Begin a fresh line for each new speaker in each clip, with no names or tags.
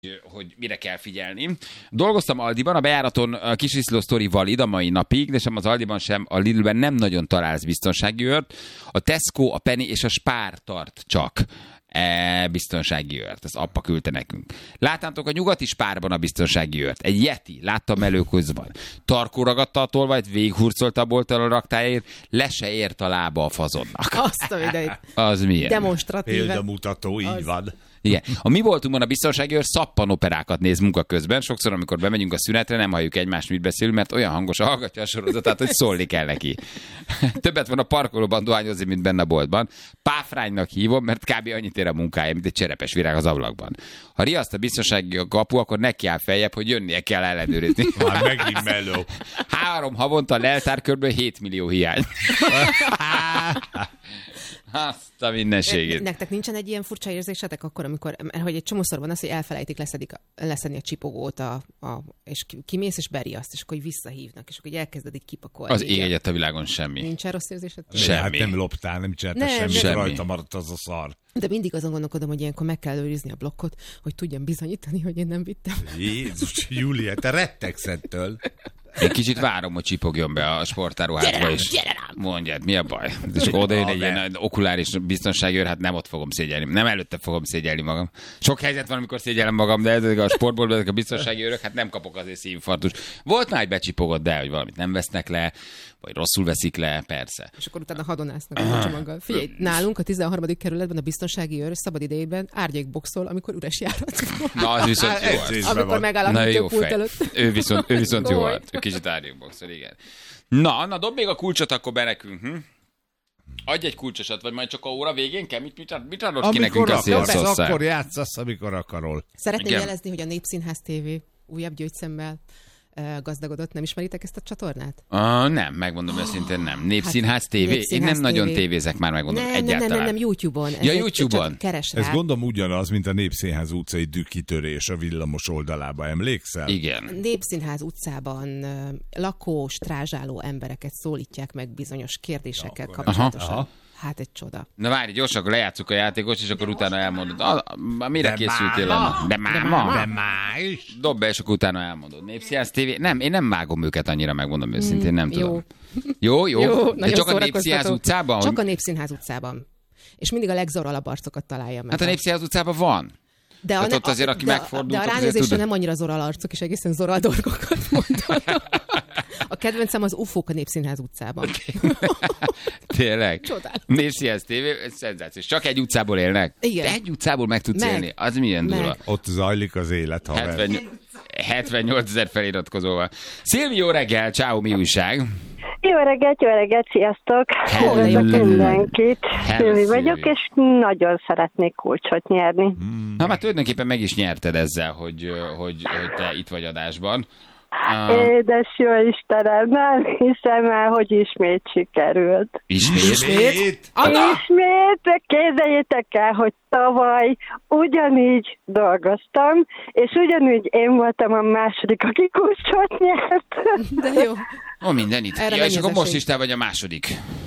hogy mire kell figyelni. Dolgoztam Aldiban, a bejáraton a kisriszló sztori valid a mai napig, de sem az Aldiban, sem a Lidlben nem nagyon találsz biztonsági őrt. A Tesco, a Penny és a Spár tart csak biztonsági őrt. Ez appa küldte nekünk. Láttátok a nyugati Spárban a biztonsági őrt. Egy Yeti, láttam előközben. Tarkó ragadta a tolvajt, végighurcolta a bolttal a raktájáért, le se ért a lába a fazonnak.
Azt a videót.
Az milyen?
Demonstratíve.
Példamutató, így van.
Igen. A mi voltunkban a biztonsági őr szappanoperákat néz munka közben. Sokszor, amikor bemegyünk a szünetre, nem halljuk egymást, mit beszélünk, mert olyan hangosan hallgatja a sorozatát, hogy szólni kell neki. Többet van a parkolóban dohányozni, mint benne a boltban. Páfránynak hívom, mert kb. Annyit ér a munkája, mint egy cserepes virág az ablakban. Ha riaszt a biztonsági kapu, akkor neki áll feljebb, hogy jönnie kell ellenőrizni.
Már megint meló.
3 havonta leltár kb. 7 millió hiány. Azt a mindenségét.
Nektek nincsen egy ilyen furcsa érzésetek akkor, amikor, hogy egy csomószor van az, hogy elfelejtik leszedni a csipogót, és kimész és beriaszt, és akkor visszahívnak, és akkor elkezded így kipakolni.
Az ég egyet a világon semmi.
Nincsen rossz érzésed?
Semmi.
Hát nem loptál, nem csináltál semmit,
semmi.
Rajta maradt az a szar.
De mindig azon gondolkodom, hogy ilyenkor meg kell őrizni a blokkot, hogy tudjam bizonyítani, hogy én nem vittem.
Jézus, Júlia, te rettegsz ettől.
Én kicsit várom, hogy csipogjon be a sportáruházba, és mondjad, mi a baj? És akkor oda jön egy ilyen okuláris biztonsági őr, hát nem ott fogom szégyelni. Nem előtte fogom szégyelni magam. Sok helyzet van, amikor szégyellem magam, de ezek a sportból, ezek a biztonsági őrök, hát nem kapok azért szívinfarktust. Volt már egy becsipogott, de hogy valamit nem vesznek le, vagy rosszul veszik le, persze.
És akkor utána hadonásznak a csomaggal. Figyelj, nálunk a 13. kerületben a biztonsági őr szabad idejében árnyékboxol, amikor üres járat van.
Na, az viszont jó volt.
Amikor megállapítja a pult előtt.
Ő viszont jó volt. Ő kicsit árnyékboxol, igen. Na, dob még a kulcsot akkor be nekünk. Adj egy kulcsosat, vagy majd csak a óra végén kell? Mit adod ki nekünk a szélszószál?
Akkor játszasz, amikor akarol.
Szeretném jelezni, hogy a Népszínház TV újabb gyógyszemmel gazdagodott. Nem ismeritek ezt a csatornát?
Nem, megmondom őszintén nem. Népszínház TV? Én nem nagyon tévézek már, megmondom, egyáltalán.
Nem, YouTube-on.
Ja, YouTube-on.
Keres rá.
Ez gondolom ugyanaz, mint a Népszínház utcai dükkitörés a villamos oldalába, emlékszel?
Igen.
Népszínház utcában lakó, strázsáló embereket szólítják meg bizonyos kérdésekkel kapcsolatosan. Aha. Hát egy csoda.
Na várj, gyorsan, akkor lejátszuk a játékot, és akkor utána elmondod. Mire készültél? De már is. Dob be, és akkor utána elmondod. Népszínház TV? Nem, én nem vágom őket annyira, megmondom őszintén, nem tudom. Jó. De csak a Népszínház utcában?
Csak a Népszínház utcában. És mindig a legzoralabb arcokat találja meg.
Hát a Népszínház utcában van.
De
ott azért, aki megfordult,
de a ránézésre nem annyira zoral arcok, és egészen zoral dolgokat mondanak. A kedvencem az UFO-k a Népszínház utcában.
Tényleg?
Csodál.
Népszínház TV, ez szenzációs. Csak egy utcából élnek?
Igen.
Egy utcából meg tudsz élni? Az milyen durva.
Ott zajlik az élet, haver.
78 000 feliratkozóval. Szilvi, jó reggel, ciao, mi újság?
Jó reggelt, sziasztok! Üdvözlök mindenkit. Szilvi vagyok, és nagyon szeretnék kulcsot nyerni.
Na, már tulajdonképpen meg is nyerted ezzel, hogy te itt vagy adásban.
Édes jó Istenem, nem hiszem el, hogy ismét sikerült.
Ismét?
Képzeljétek el, hogy tavaly ugyanígy dolgoztam, és ugyanúgy én voltam a második, aki kulcsot nyert.
De jó.
Minden itt. Ja, és akkor most is te vagy a második.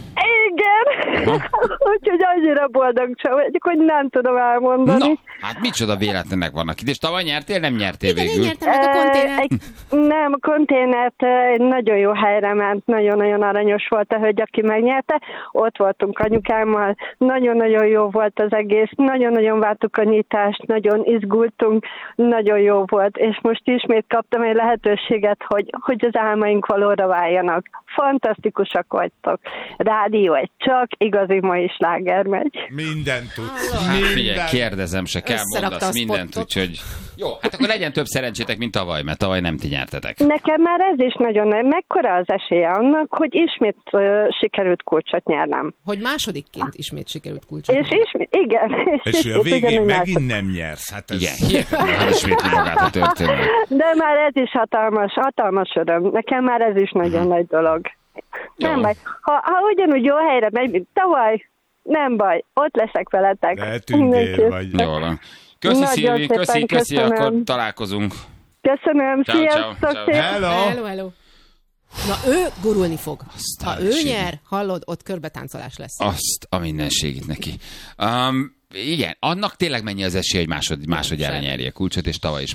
Igen. Úgyhogy annyira boldog sem vagyok, hogy nem tudom elmondani.
Na, hát micsoda véletlenek vannak itt. És tavaly nyertél, nem nyertél
igen,
végül?
Igen, nyertem meg a konténert.
Nem, a konténert egy nagyon jó helyre ment, nagyon-nagyon aranyos volt a hölgy, aki megnyerte. Ott voltunk anyukámmal, nagyon-nagyon jó volt az egész, nagyon-nagyon vártuk a nyitást, nagyon izgultunk, nagyon jó volt, és most ismét kaptam egy lehetőséget, hogy az álmaink valóra váljanak. Fantasztikusak vagytok. Rádió egy csak igazi mai sláger megy.
Mindent tudsz.
Hát figyelj, kérdezem, se kell mondasz mindent, úgyhogy... Jó, hát akkor legyen több szerencsétek, mint tavaly, mert tavaly nem ti nyertetek.
Nekem már ez is nagyon nagy. Mekkora az esélye annak, hogy ismét sikerült kulcsot nyernem.
Hogy másodikként ismét sikerült kulcsot nyernem.
És ismét, igen.
És a végén megint nem nyersz. Hát ez...
Igen, hihetetlen, ismétli magát a történet.
De már ez is hatalmas öröm. Nekem már ez is nagyon nagy dolog. Nem baj. Ha ugyanúgy jó helyre megy, mint tavaly, nem baj. Ott leszek veletek.
De tündér vagy.
Jól van. Köszi, Szilvi, köszi, akkor találkozunk.
Köszönöm, sziasztok!
Hello. Na ő gurulni fog. Ha ő nyer, hallod, ott körbetáncolás lesz.
Azt a mindenségét neki. igen, annak tényleg mennyi az esély, hogy másodjára nyerje a kulcsot, és tavaly is